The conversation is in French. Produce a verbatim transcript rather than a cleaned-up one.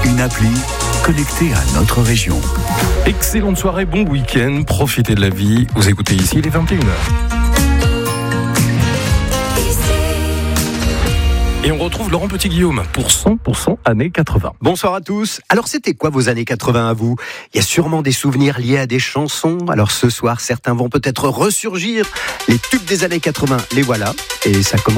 une appli connectée à notre région. Excellente soirée, bon week-end, profitez de la vie. Vous écoutez ici, il est vingt et une heures. Et on retrouve Laurent Petit-Guillaume pour cent pour cent années quatre-vingts. Bonsoir à tous. Alors c'était quoi vos années quatre-vingts à vous ? Il y a sûrement des souvenirs liés à des chansons. Alors ce soir, certains vont peut-être ressurgir. Les tubes des années quatre-vingts, les voilà. Et ça commence